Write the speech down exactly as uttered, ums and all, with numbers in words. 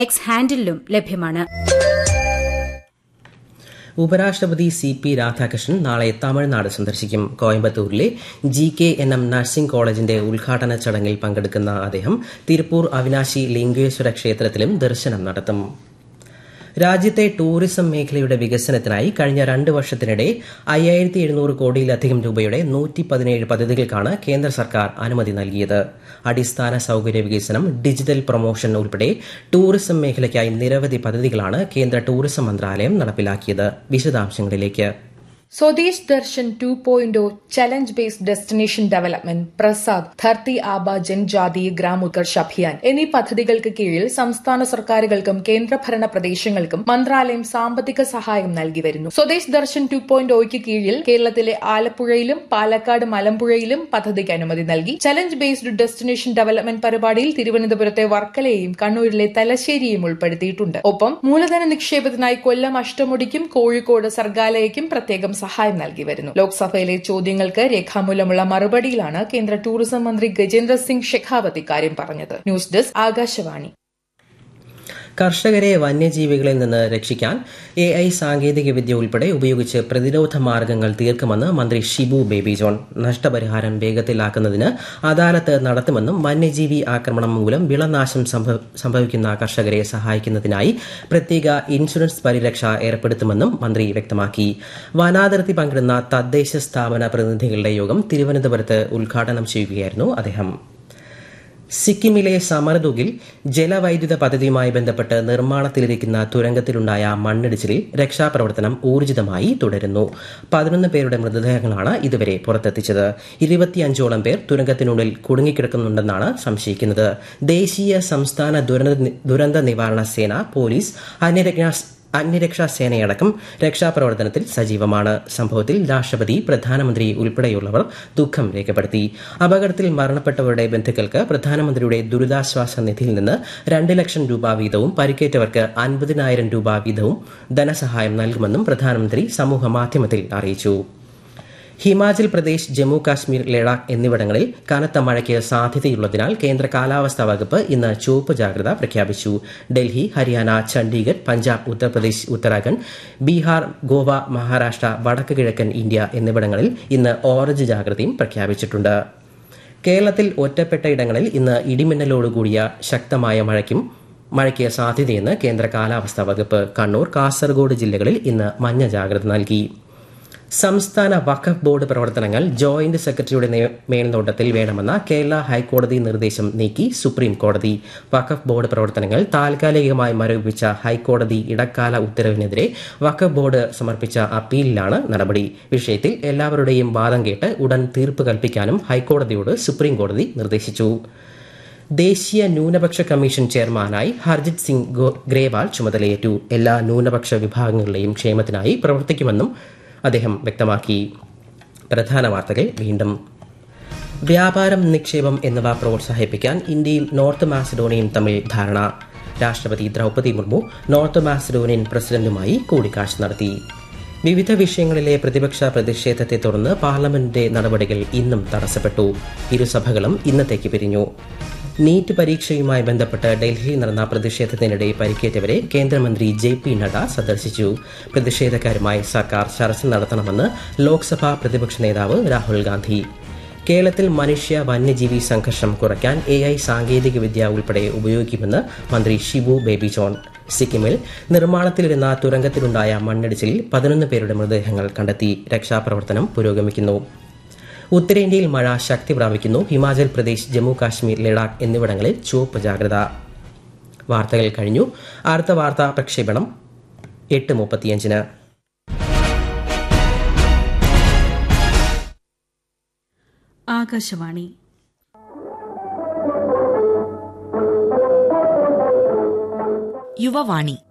X ഹാൻഡിലും ലഭ്യമാണ്. ഉപരാഷ്ട്രപതി സി പി രാധാകൃഷ്ണൻ നാളെ തമിഴ്നാട് സന്ദർശിക്കും. കോയമ്പത്തൂരിലെ G K N M nursing കോളേജിന്റെ ഉദ്ഘാടന ചടങ്ങിൽ പങ്കെടുക്കുന്ന അദ്ദേഹം തിരുപ്പൂർ അവിനാശി ലിംഗേശ്വര ക്ഷേത്രത്തിലും ദർശനം നടത്തും. രാജ്യത്തെ ടൂറിസം മേഖലയുടെ വികസനത്തിനായി കഴിഞ്ഞ രണ്ട് വർഷത്തിനിടെ അയ്യായിരത്തി എഴുന്നൂറ് കോടിയിലധികം രൂപയുടെ നൂറ്റി പതിനേഴ് പദ്ധതികൾക്കാണ് കേന്ദ്ര സർക്കാർ അനുമതി നൽകിയത്. അടിസ്ഥാന സൌകര്യ വികസനം, ഡിജിറ്റൽ പ്രൊമോഷൻ ഉൾപ്പെടെ ടൂറിസം മേഖലയ്ക്കായി നിരവധി പദ്ധതികളാണ് കേന്ദ്ര ടൂറിസം മന്ത്രാലയം നടപ്പിലാക്കിയത്. വിശദാംശങ്ങളിലേക്ക്. Swadesh Darshan two point challenge based destination development, Prasad, Dharti Aba Janjati ഗ്രാമോത്കർഷ് Abhiyan എന്നീ പദ്ധതികൾക്ക് കീഴിൽ സംസ്ഥാന സർക്കാരുകൾക്കും കേന്ദ്രഭരണ പ്രദേശങ്ങൾക്കും മന്ത്രാലയം സാമ്പത്തിക സഹായം നൽകി വരുന്നു. സ്വദേശ് ദർശൻ ടു പോയിന്റ് ഒയ്ക്ക് കീഴിൽ കേരളത്തിലെ ആലപ്പുഴയിലും പാലക്കാട് മലമ്പുഴയിലും പദ്ധതിക്ക് അനുമതി നൽകി. ചലഞ്ച് ബേസ്ഡ് ഡെസ്റ്റിനേഷൻ ഡെവലപ്മെന്റ് പരിപാടിയിൽ തിരുവനന്തപുരത്തെ വർക്കലയെയും കണ്ണൂരിലെ തലശ്ശേരിയും ഉൾപ്പെടുത്തിയിട്ടുണ്ട്. ഒപ്പം മൂലധന നിക്ഷേപത്തിനായി കൊല്ലം അഷ്ടമുടിക്കും കോഴിക്കോട് സർഗാലയയ്ക്കും പ്രത്യേകം സഹായം നൽകി വരുന്നു. ലോക്സഭയിലെ ചോദ്യങ്ങൾക്ക് രേഖാമൂലമുള്ള മറുപടിയിലാണ് കേന്ദ്ര ടൂറിസം മന്ത്രി ഗജേന്ദ്ര സിംഗ് ഷെഖാവത്ത് ഇക്കാര്യം പറഞ്ഞത്. News desk Akashvani. കർഷകരെ വന്യജീവികളിൽ നിന്ന് രക്ഷിക്കാൻ എ ഐ സാങ്കേതികവിദ്യ ഉൾപ്പെടെ ഉപയോഗിച്ച് പ്രതിരോധ മാർഗങ്ങൾ തീർക്കുമെന്ന് മന്ത്രി ഷിബു ബേബി ജോൺ. നഷ്ടപരിഹാരം വേഗത്തിലാക്കുന്നതിന് അദാലത്ത് നടത്തുമെന്നും വന്യജീവി ആക്രമണം മൂലം വിളനാശം സംഭവിക്കുന്ന കർഷകരെ സഹായിക്കുന്നതിനായി പ്രത്യേക ഇൻഷുറൻസ് പരിരക്ഷ ഏർപ്പെടുത്തുമെന്നും മന്ത്രി വ്യക്തമാക്കി. വനാതിർത്തി പങ്കിടുന്ന തദ്ദേശ സ്ഥാപന പ്രതിനിധികളുടെ യോഗം തിരുവനന്തപുരത്ത് ഉദ്ഘാടനം ചെയ്യുകയായിരുന്നു അദ്ദേഹം. സിക്കിമിലെ സമർദുഗിൽ ജലവൈദ്യുത പദ്ധതിയുമായി ബന്ധപ്പെട്ട് നിർമ്മാണത്തിലിരിക്കുന്ന തുരങ്കത്തിലുണ്ടായ മണ്ണിടിച്ചിലിൽ രക്ഷാപ്രവർത്തനം ഊർജിതമായി തുടരുന്നു. പതിനൊന്ന് പേരുടെ മൃതദേഹങ്ങളാണ് ഇതുവരെ പുറത്തെത്തിച്ചത്. ഇരുപത്തിയഞ്ചോളം പേർ തുരങ്കത്തിനുള്ളിൽ കുടുങ്ങിക്കിടക്കുന്നുണ്ടെന്നാണ് സംശയിക്കുന്നത്. ദേശീയ സംസ്ഥാന ദുരന്ത നിവാരണ സേന, പോലീസ്, അന്യരക്ഷാ അഗ്നിരക്ഷാ സേനയടക്കം രക്ഷാപ്രവർത്തനത്തിൽ സജീവമാണ്. സംഭവത്തിൽ രാഷ്ട്രപതി, പ്രധാനമന്ത്രി ഉൾപ്പെടെയുള്ളവർ ദുഃഖം രേഖപ്പെടുത്തി. അപകടത്തിൽ മരണപ്പെട്ടവരുടെ ബന്ധുക്കൾക്ക് പ്രധാനമന്ത്രിയുടെ ദുരിതാശ്വാസ നിധിയിൽ നിന്ന് രണ്ട് ലക്ഷം രൂപ വീതവും പരിക്കേറ്റവർക്ക് അൻപതിനായിരം രൂപ വീതവും ധനസഹായം നൽകുമെന്നും പ്രധാനമന്ത്രി സമൂഹമാധ്യമത്തിൽ അറിയിച്ചു. ഹിമാചൽ പ്രദേശ്, ജമ്മു കാശ്മീർ, ലഡാക്ക് എന്നിവിടങ്ങളിൽ കനത്ത മഴയ്ക്ക് സാധ്യതയുള്ളതിനാൽ കേന്ദ്ര കാലാവസ്ഥാ വകുപ്പ് ഇന്ന് ചുവപ്പ് ജാഗ്രത പ്രഖ്യാപിച്ചു. ഡൽഹി, ഹരിയാന, ചണ്ഡീഗഡ്, പഞ്ചാബ്, ഉത്തർപ്രദേശ്, ഉത്തരാഖണ്ഡ്, ബീഹാർ, ഗോവ, മഹാരാഷ്ട്ര, വടക്ക് കിഴക്കൻ ഇന്ത്യ എന്നിവിടങ്ങളിൽ ഇന്ന് ഓറഞ്ച് ജാഗ്രതയും പ്രഖ്യാപിച്ചിട്ടുണ്ട്. കേരളത്തിൽ ഒറ്റപ്പെട്ട ഇടങ്ങളിൽ ഇന്ന് ഇടിമിന്നലോടുകൂടിയ ശക്തമായ മഴയ്ക്കും മഴയ്ക്ക് സാധ്യതയെന്ന് കേന്ദ്ര കാലാവസ്ഥാ വകുപ്പ്. കണ്ണൂർ, കാസർഗോഡ് ജില്ലകളിൽ ഇന്ന് മഞ്ഞ ജാഗ്രത നൽകി. സംസ്ഥാന വഖഫ് ബോർഡ് പ്രവർത്തനങ്ങൾ ജോയിന്റ് സെക്രട്ടറിയുടെ മേൽനോട്ടത്തിൽ വേണമെന്ന കേരള ഹൈക്കോടതി നിർദ്ദേശം നീക്കി സുപ്രീം കോടതി. വഖഫ് ബോർഡ് പ്രവർത്തനങ്ങൾ താൽക്കാലികമായി മരവിപ്പിച്ച ഹൈക്കോടതി ഇടക്കാല ഉത്തരവിനെതിരെ വഖഫ് ബോർഡ് സമർപ്പിച്ച അപ്പീലിലാണ് നടപടി. വിഷയത്തിൽ എല്ലാവരുടെയും വാദം കേട്ട് ഉടൻ തീർപ്പ് കൽപ്പിക്കാനും ഹൈക്കോടതിയോട് സുപ്രീം കോടതി നിർദ്ദേശിച്ചു. ദേശീയ ന്യൂനപക്ഷ കമ്മീഷൻ ചെയർമാനായി ഹർജിത് സിംഗ് ഗ്രേവാൾ ചുമതലയേറ്റു. എല്ലാ ന്യൂനപക്ഷ വിഭാഗങ്ങളുടെയും ക്ഷേമത്തിനായി പ്രവർത്തിക്കുമെന്നും അദ്ദേഹം വ്യക്തമാക്കി. പ്രധാന വാർത്തകൾ വീണ്ടും. വ്യാപാരം, നിക്ഷേപം എന്നിവ പ്രോത്സാഹിപ്പിക്കാൻ ഇന്ത്യയും നോർത്ത് മാസിഡോണിയയും തമ്മിൽ ധാരണ. രാഷ്ട്രപതി ദ്രൌപദി മുർമു നോർത്ത് മാസിഡോണിയൻ പ്രസിഡന്റുമായി കൂടിക്കാഴ്ച നടത്തി. വിവിധ വിഷയങ്ങളിലെ പ്രതിപക്ഷ പ്രതിഷേധത്തെ തുടർന്ന് പാർലമെന്റിന്റെ നടപടികൾ ഇന്നും തടസ്സപ്പെട്ടു. ഇരുസഭകളും ഇന്നത്തേക്ക് പിരിഞ്ഞു. നീറ്റ് പരീക്ഷയുമായി ബന്ധപ്പെട്ട് ഡൽഹിയിൽ നടന്ന പ്രതിഷേധത്തിനിടെ പരിക്കേറ്റവരെ കേന്ദ്രമന്ത്രി ജെ പി നഡ്ഡ സന്ദർശിച്ചു. പ്രതിഷേധക്കാരുമായി സർക്കാർ ചർച്ച നടത്തണമെന്ന് ലോക്സഭാ പ്രതിപക്ഷ നേതാവ് രാഹുൽ ഗാന്ധി. കേരളത്തിൽ മനുഷ്യ വന്യജീവി സംഘർഷം കുറയ്ക്കാൻ എ ഐ സാങ്കേതികവിദ്യ ഉൾപ്പെടെ ഉപയോഗിക്കുമെന്ന് മന്ത്രി ഷിബു ബേബി ജോൺ. സിക്കിമിൽ നിർമ്മാണത്തിലിരുന്ന തുരങ്കത്തിലുണ്ടായ മണ്ണിടിച്ചിലിൽ പതിനൊന്ന് പേരുടെ മൃതദേഹങ്ങൾ കണ്ടെത്തി. രക്ഷാപ്രവർത്തനം പുരോഗമിക്കുന്നു. ഉത്തരേന്ത്യയിൽ മഴ ശക്തി പ്രാപിക്കുന്നു. ഹിമാചൽ പ്രദേശ്, ജമ്മു കാശ്മീർ, ലഡാക്ക് എന്നിവിടങ്ങളിൽ ചുവപ്പ് ജാഗ്രത. വാർത്തകൾ കഴിഞ്ഞു. അടുത്ത വാർത്താ പ്രക്ഷേപണം എട്ട് മുപ്പത്തിയഞ്ചിന്. ആകാശവാണി. യുവവാണി.